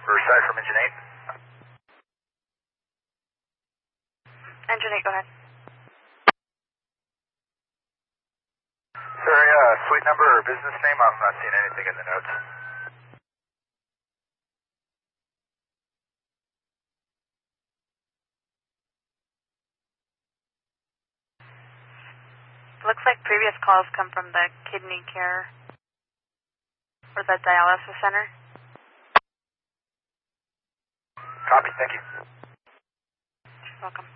Riverside from Engine 8. Engine 8, go ahead. Sorry, suite number or business name? I'm not seeing anything in the notes. Looks like previous calls come from the kidney care or the dialysis center. Copy, thank you. You're welcome.